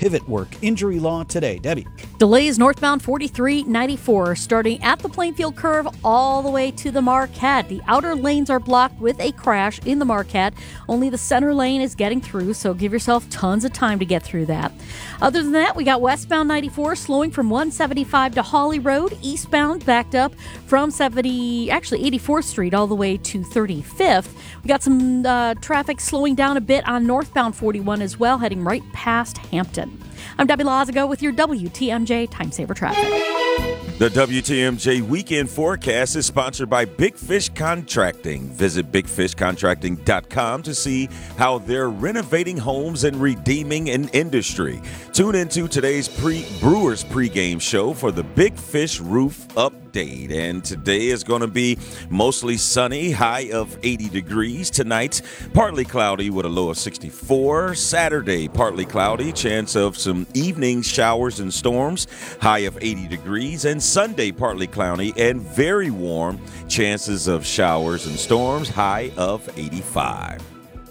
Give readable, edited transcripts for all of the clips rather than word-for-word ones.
pivot work. Injury law today. Debbie. Delays northbound 4394 starting at the Plainfield curve all the way to the Marquette. The outer lanes are blocked with a crash in the Marquette. Only the center lane is getting through, so give yourself tons of time to get through that. Other than that, we got westbound 94 slowing from 175 to Hawley Road. Eastbound backed up from 84th Street all the way to 35th. We got some traffic slowing down a bit on northbound 41 as well, heading right past Hampton. I'm Debbie Lazago with your WTMJ Time Saver Traffic. The WTMJ Weekend Forecast is sponsored by Big Fish Contracting. Visit bigfishcontracting.com to see how they're renovating homes and redeeming an industry. Tune into today's Brewers pregame show for the Big Fish Roof update. And today is going to be mostly sunny, high of 80 degrees. Tonight, partly cloudy with a low of 64. Saturday, partly cloudy, chance of some evening showers and storms, high of 80 degrees. And Sunday, partly cloudy and very warm, chances of showers and storms, high of 85.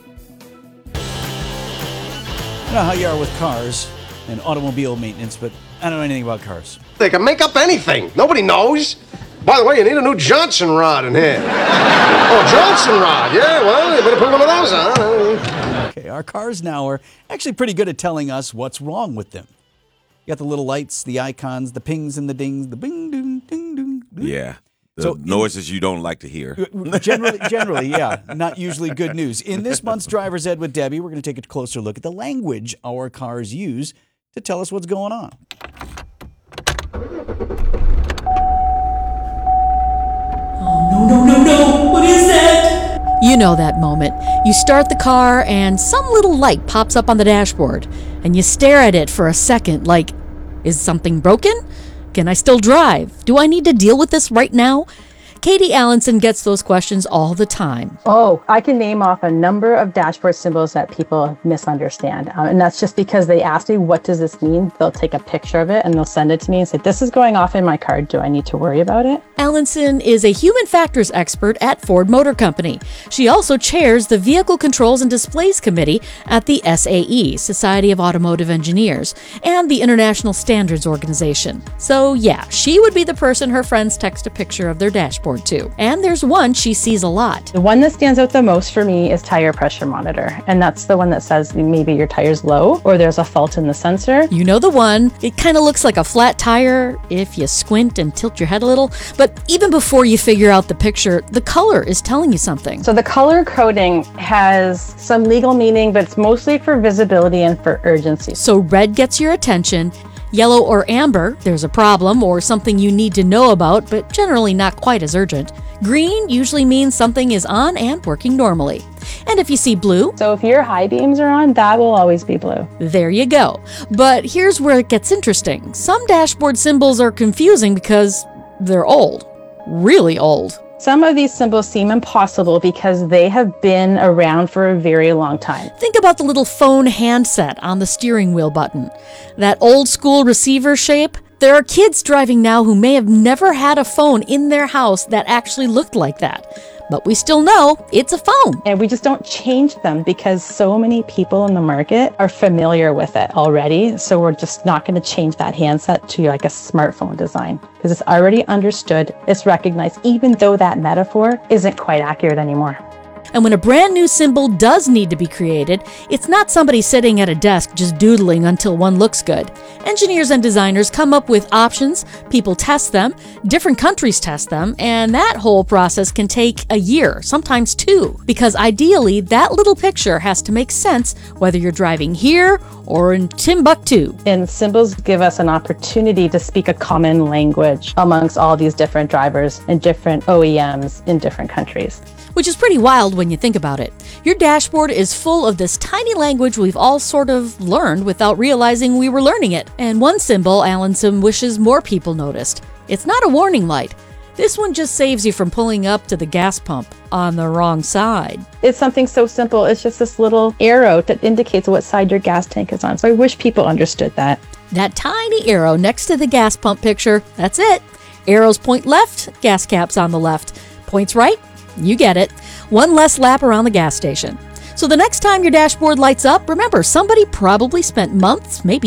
I don't know how you are with cars and automobile maintenance, but I don't know anything about cars. They can make up anything. Nobody knows. By the way, you need a new Johnson rod in here. Oh, Johnson rod. Yeah, well, you better put one of those on. Okay, our cars now are actually pretty good at telling us what's wrong with them. You got the little lights, the icons, the pings and the dings, the bing, ding, ding, ding. Yeah. The noises you don't like to hear. Generally, yeah. Not usually good news. In this month's Driver's Ed with Debbie, we're going to take a closer look at the language our cars use to tell us what's going on. Oh, no. What is that? You know that moment. You start the car and some little light pops up on the dashboard and you stare at it for a second like, is something broken? Can I still drive? Do I need to deal with this right now? Katie Allenson gets those questions all the time. Oh, I can name off a number of dashboard symbols that people misunderstand. And that's just because they ask me, what does this mean? They'll take a picture of it and they'll send it to me and say, this is going off in my car. Do I need to worry about it? Allenson is a human factors expert at Ford Motor Company. She also chairs the Vehicle Controls and Displays Committee at the SAE, Society of Automotive Engineers, and the International Standards Organization. So yeah, she would be the person her friends text a picture of their dashboard to. And there's one she sees a lot. The one that stands out the most for me is tire pressure monitor. And that's the one that says maybe your tire's low or there's a fault in the sensor. You know the one. It kind of looks like a flat tire if you squint and tilt your head a little. But even before you figure out the picture, the color is telling you something. So the color coding has some legal meaning, but it's mostly for visibility and for urgency. So red gets your attention. Yellow or amber, there's a problem or something you need to know about, but generally not quite as urgent. Green usually means something is on and working normally. And if you see blue, so if your high beams are on, that will always be blue. There you go. But here's where it gets interesting. Some dashboard symbols are confusing because they're old. Really old. Some of these symbols seem impossible because they have been around for a very long time. Think about the little phone handset on the steering wheel button. That old school receiver shape. There are kids driving now who may have never had a phone in their house that actually looked like that. But we still know it's a phone. And we just don't change them because so many people in the market are familiar with it already. So we're just not going to change that handset to like a smartphone design because it's already understood, it's recognized, even though that metaphor isn't quite accurate anymore. And when a brand new symbol does need to be created, it's not somebody sitting at a desk just doodling until one looks good. Engineers and designers come up with options, people test them, different countries test them, and that whole process can take a year, sometimes two, because ideally that little picture has to make sense whether you're driving here or in Timbuktu. And symbols give us an opportunity to speak a common language amongst all these different drivers and different OEMs in different countries. Which is pretty wild when you think about it. Your dashboard is full of this tiny language we've all sort of learned without realizing we were learning it. And one symbol Allenson wishes more people noticed. It's not a warning light. This one just saves you from pulling up to the gas pump on the wrong side. It's something so simple. It's just this little arrow that indicates what side your gas tank is on. So I wish people understood that. That tiny arrow next to the gas pump picture, that's it. Arrows point left, gas cap's on the left. Points right, you get it. One less lap around the gas station. So the next time your dashboard lights up, remember, somebody probably spent months, maybe